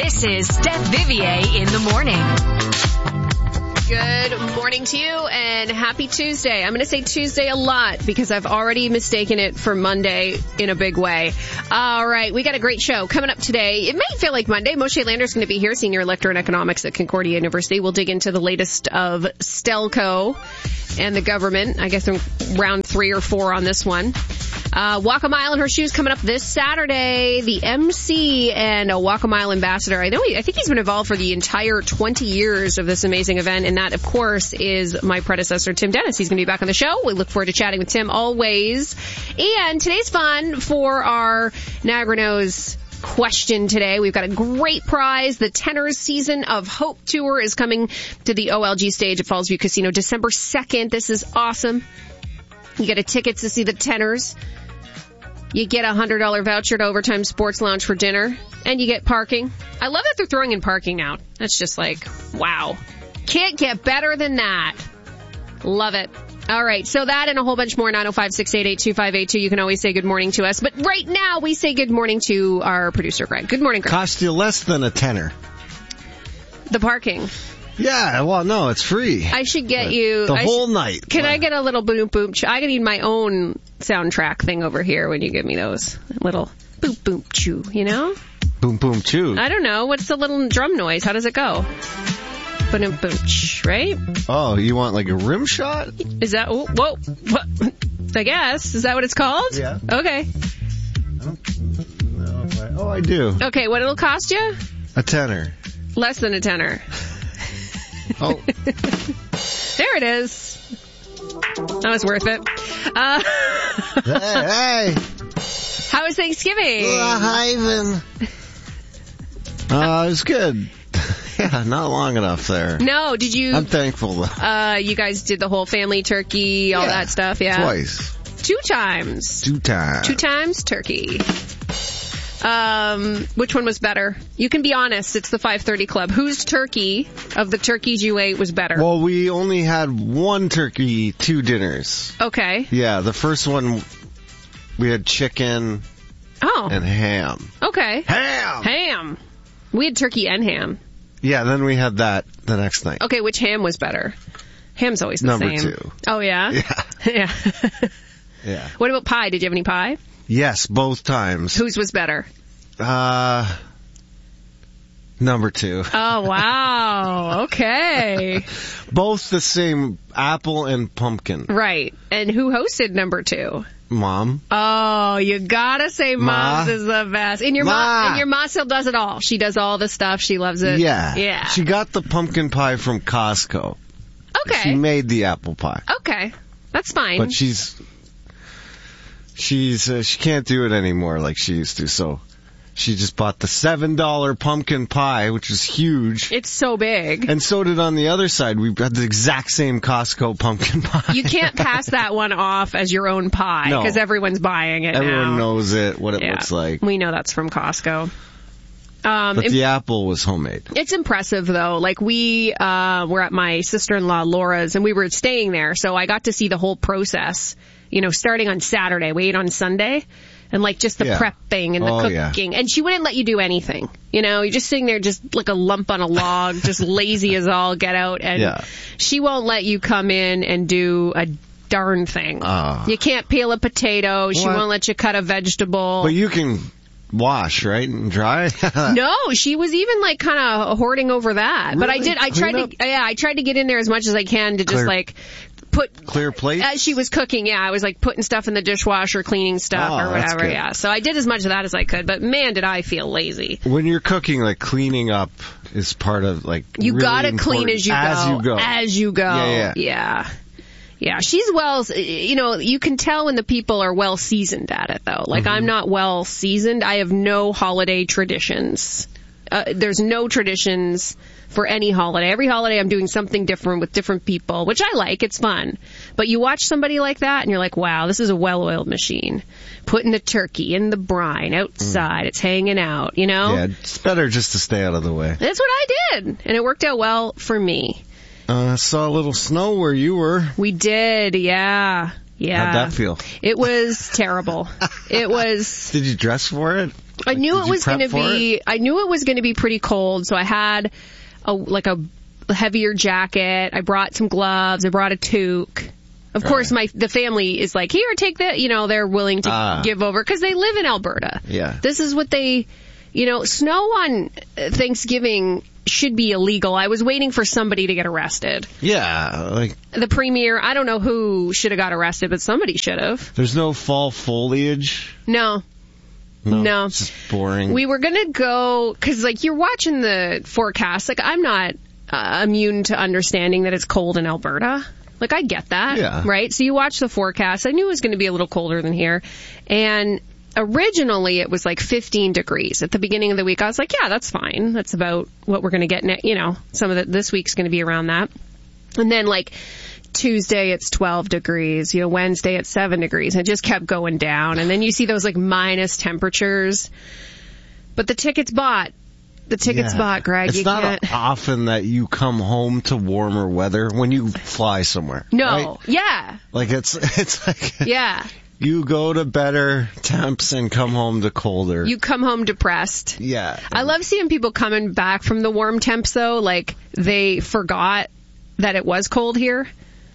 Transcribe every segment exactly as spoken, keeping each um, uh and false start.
This is Steph Vivier in the morning. Good morning to you and happy Tuesday. I'm going to say Tuesday a lot because I've already mistaken it for Monday in a big way. All right, we got a great show coming up today. It may feel like Monday. Moshe Lander's going to be here, Senior Lecturer in Economics at Concordia University. We'll dig into the latest of Stelco and the government. I guess in round three or four on this one. Uh, Walk a Mile in Her Shoes coming up this Saturday. The M C and a Walk a Mile ambassador. I know he, I think he's been involved for the entire twenty years of this amazing event, and that, of course, is my predecessor, Tim Dennis. He's going to be back on the show. We look forward to chatting with Tim always. And today's fun for our Niagara Knows question today. We've got a great prize. The Tenors Season of Hope Tour is coming to the O L G stage at Fallsview Casino December second. This is awesome. You get a ticket to see the Tenors. You get a one hundred dollars voucher to Overtime Sports Lounge for dinner. And you get parking. I love that they're throwing in parking now. That's just like, wow. Can't get better than that. Love it. All right, so that and a whole bunch more, nine oh five, six eight eight, two five eight two. You can always say good morning to us. But right now, we say good morning to our producer, Greg. Good morning, Greg. Cost you less than a tenner. The parking. Yeah, well, no, it's free. I should get but you... The I whole should, night. Can I get a little boom boom? Ch- I need my own soundtrack thing over here when you give me those little boom boom chew, you know? Boom boom chew. I don't know. What's the little drum noise? How does it go? Boom boom ch, right? Oh, you want like a rim shot? Is that... Whoa. What? I guess. Is that what it's called? Yeah. Okay. I don't know if I... Oh, I do. Okay, what it'll cost you? A tenner. Less than a tenner. Oh. There it is. That was worth it. Uh, hey, hey. How was Thanksgiving? Uh, Ivan. Uh, it was good. Yeah, not long enough there. No, did you? I'm thankful, though. Uh, you guys did the whole family turkey, all yeah, that stuff, yeah? Twice. Two times. Two times. Two times turkey. Um, which one was better? You can be honest. It's the five thirty Club. Whose turkey of the turkeys you ate was better? Well, we only had one turkey, two dinners. Okay. Yeah, the first one, we had chicken oh. and ham. Okay. Ham! Ham. We had turkey and ham. Yeah, then we had that the next night. Okay, which ham was better? Ham's always the Number same. Number two. Oh, yeah? Yeah. Yeah. Yeah. What about pie? Did you have any pie? Yes, both times. Whose was better? Uh, number two. Oh, wow. Okay. Both the same apple and pumpkin. Right. And who hosted number two? Mom. Oh, you gotta say Mom's Ma. is the best. And your Ma. mom, and your ma still does it all. She does all the stuff. She loves it. Yeah. Yeah. She got the pumpkin pie from Costco. Okay. She made the apple pie. Okay. That's fine. But she's, she's, uh, she can't do it anymore like she used to, so she just bought the seven dollar pumpkin pie, which is huge. It's so big. And so did on the other side. We had the exact same Costco pumpkin pie. You can't pass that one off as your own pie because no. everyone's buying it Everyone now. knows it, what it yeah. looks like. We know that's from Costco. Um, but the apple was homemade. It's impressive, though. Like, we uh, were at my sister-in-law Laura's, and we were staying there, so I got to see the whole process, you know, starting on Saturday. We ate on Sunday. And, like, just the yeah. prepping and the oh, cooking. Yeah. And she wouldn't let you do anything. You know, you're just sitting there just like a lump on a log, just lazy as all get out. And yeah. she won't let you come in and do a darn thing. Uh, you can't peel a potato. She what? won't let you cut a vegetable. But you can wash, right, and dry? No, she was even, like, kind of hoarding over that. Really? But I did, I Clean tried up? to, yeah, I tried to get in there as much as I can to just, Clear. like, put Clear plate? as she was cooking. Yeah, I was like putting stuff in the dishwasher, cleaning stuff oh, or whatever. That's good. Yeah, so I did as much of that as I could. But man, did I feel lazy. When you're cooking, like cleaning up is part of like you really gotta clean important. as you as go. you go. As you go. Yeah, yeah. Yeah. Yeah, she's well, you know, you can tell when the people are well seasoned at it, though. Like, mm-hmm. I'm not well seasoned. I have no holiday traditions. Uh, there's no traditions for any holiday. Every holiday I'm doing something different with different people, which I like. It's fun. But you watch somebody like that and you're like, wow, this is a well-oiled machine. Putting the turkey in the brine outside. Mm. It's hanging out, you know? Yeah, it's better just to stay out of the way. That's what I did. And it worked out well for me. I uh, saw a little snow where you were. We did, yeah. Yeah. How'd that feel? It was terrible. It was... Did you dress for it? I knew Did it you was prep going to for be, it? I knew it was going to be pretty cold, so I had a, like a heavier jacket. I brought some gloves. I brought a toque. Of Right. course, my, the family is like, here, take that. You know, they're willing to Ah. give over because they live in Alberta. Yeah. This is what they, you know, snow on Thanksgiving should be illegal. I was waiting for somebody to get arrested. Yeah, like The premier, I don't know who should have got arrested, but somebody should have. there's no fall foliage. No. No, No. it's just boring. We were going to go, because, like, you're watching the forecast. Like, I'm not uh, immune to understanding that it's cold in Alberta. Like, I get that. Yeah. Right? So you watch the forecast. I knew it was going to be a little colder than here. And originally it was like fifteen degrees. At the beginning of the week, I was like, yeah, that's fine. That's about what we're going to get. Ne- you know, some of the, this week's going to be around that. And then, like, Tuesday it's twelve degrees, you know, Wednesday it's seven degrees. And it just kept going down. And then you see those, like, minus temperatures. But the ticket's bought. The ticket's Yeah. bought, Greg. It's you not can't. often that you come home to warmer weather when you fly somewhere. No. right? Yeah. Like it's it's like Yeah. you go to better temps and come home to colder. You come home depressed. yeah. I love seeing people coming back from the warm temps, though. Like, they forgot that it was cold here.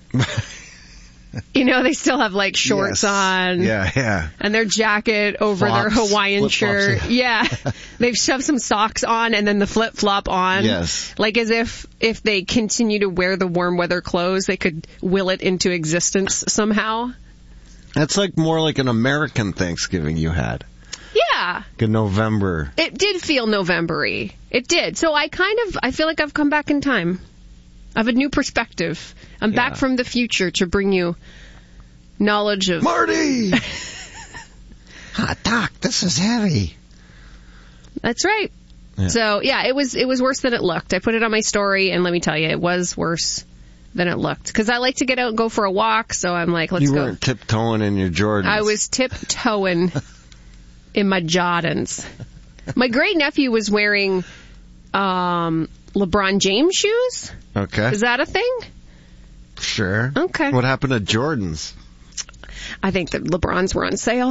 You know, they still have, like, shorts Yes. on. Yeah, yeah. And their jacket over their Flops, Hawaiian flip-flops, shirt. Yeah. They've shoved some socks on and then the flip-flop on. Yes. Like, as if if they continue to wear the warm weather clothes, they could will it into existence somehow. That's like more like an American Thanksgiving you had. Yeah. Like in November. It did feel November-y. It did. So I kind of, I feel like I've come back in time. I have a new perspective. I'm Yeah. back from the future to bring you knowledge of... Marty! Ah, Doc, this is heavy. That's right. Yeah. So, yeah, it was it was worse than it looked. I put it on my story, and let me tell you, it was worse than it looked. Because I like to get out and go for a walk, so I'm like, let's you go. weren't tiptoeing in your Jordans. I was tiptoeing in my Jordans. My great-nephew was wearing um, LeBron James shoes. Okay. Is that a thing? Sure. Okay. What happened to Jordans? I think that LeBrons were on sale.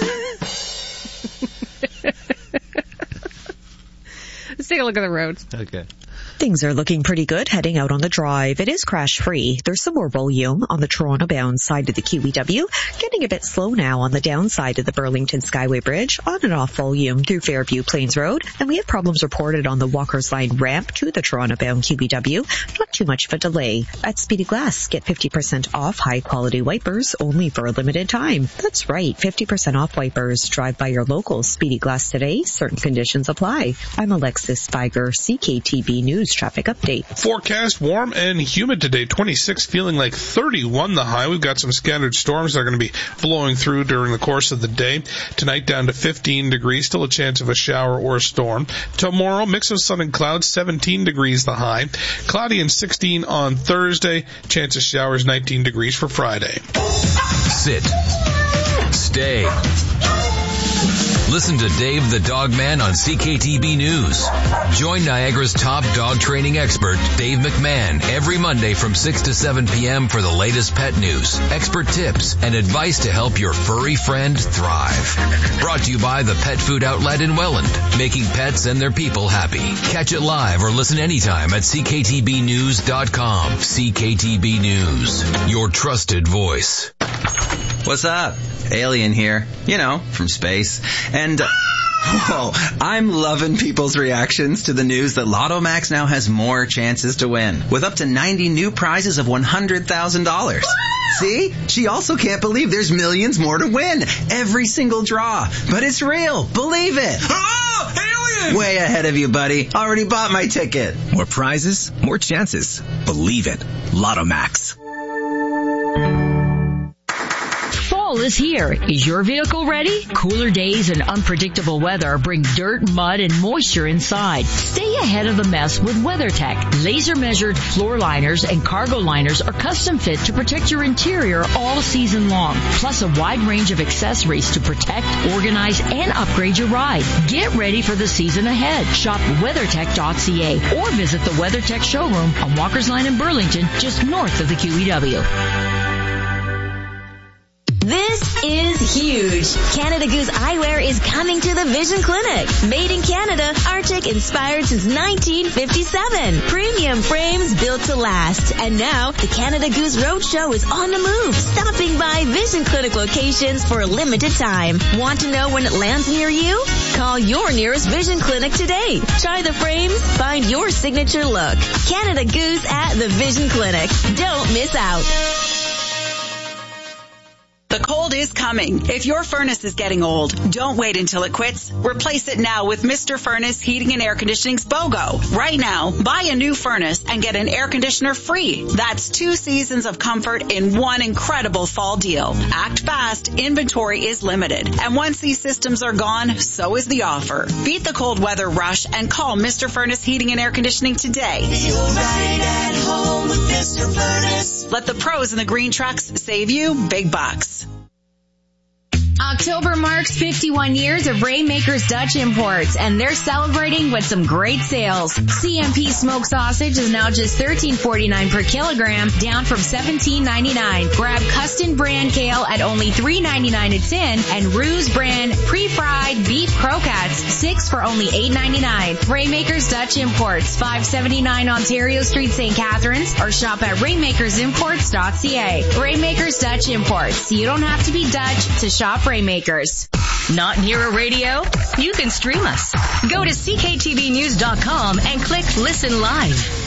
Let's take a look at the roads. Okay. Things are looking pretty good heading out on the drive. It is crash-free. There's some more volume on the Toronto-bound side of the Q E W. Getting a bit slow now on the downside of the Burlington Skyway Bridge. On and off volume through Fairview Plains Road. And we have problems reported on the Walker's Line ramp to the Toronto-bound Q E W. Not too much of a delay. At Speedy Glass, get fifty percent off high-quality wipers only for a limited time. That's right, fifty percent off wipers. Drive by your local Speedy Glass today. Certain conditions apply. I'm Alexis Spiger, C K T B News Traffic Update. Forecast warm and humid today. twenty-six, feeling like thirty-one the high. We've got some scattered storms that are going to be flowing through during the course of the day. Tonight down to fifteen degrees, still a chance of a shower or a storm. Tomorrow, mix of sun and clouds, seventeen degrees the high. Cloudy and sixteen on Thursday. Chance of showers, nineteen degrees for Friday. Sit. Stay. Listen to Dave the Dog Man on C K T B News. Join Niagara's top dog training expert, Dave McMahon, every Monday from six to seven p.m. for the latest pet news, expert tips, and advice to help your furry friend thrive. Brought to you by the Pet Food Outlet in Welland, making pets and their people happy. Catch it live or listen anytime at c k t b news dot com. C K T B News, your trusted voice. What's up? Alien here. You know, from space. And, uh, whoa, I'm loving people's reactions to the news that Lotto Max now has more chances to win, with up to ninety new prizes of one hundred thousand dollars. See? She also can't believe there's millions more to win. Every single draw. But it's real. Believe it. Oh, alien! Way ahead of you, buddy. Already bought my ticket. More prizes, more chances. Believe it. Lotto Max. Fall is here. Is your vehicle ready? Cooler days and unpredictable weather bring dirt, mud, and moisture inside. Stay ahead of the mess with WeatherTech. Laser-measured floor liners and cargo liners are custom fit to protect your interior all season long. Plus a wide range of accessories to protect, organize, and upgrade your ride. Get ready for the season ahead. Shop weathertech dot c a or visit the WeatherTech showroom on Walker's Line in Burlington, just north of the Q E W. This is huge. Canada Goose Eyewear is coming to the Vision Clinic. Made in Canada, Arctic inspired since nineteen fifty-seven. Premium frames built to last. And now, the Canada Goose Roadshow is on the move, stopping by Vision Clinic locations for a limited time. Want to know when it lands near you? Call your nearest Vision Clinic today. Try the frames, find your signature look. Canada Goose at the Vision Clinic. Don't miss out. The cold is coming. If your furnace is getting old, don't wait until it quits. Replace it now with Mister Furnace Heating and Air Conditioning's BOGO. Right now, buy a new furnace and get an air conditioner free. That's two seasons of comfort in one incredible fall deal. Act fast. Inventory is limited. And once these systems are gone, so is the offer. Beat the cold weather rush and call Mister Furnace Heating and Air Conditioning today. Feel right at home with Mister Furnace. Let the pros in the green trucks save you big bucks. October marks fifty-one years of Rainmakers Dutch Imports, and they're celebrating with some great sales. C M P smoked sausage is now just thirteen forty-nine per kilogram, down from seventeen ninety-nine. Grab Custom brand kale at only three ninety-nine a tin, and Ruse brand pre-fried beef croquettes, six for only eight ninety-nine. Rainmakers Dutch Imports, five seventy-nine Ontario Street, Saint Catharines, or shop at rainmakers imports dot c a. Rainmakers Dutch Imports. You don't have to be Dutch to shop Rainmakers. Not near a radio? You can stream us. Go to c k t v news dot com and click Listen Live.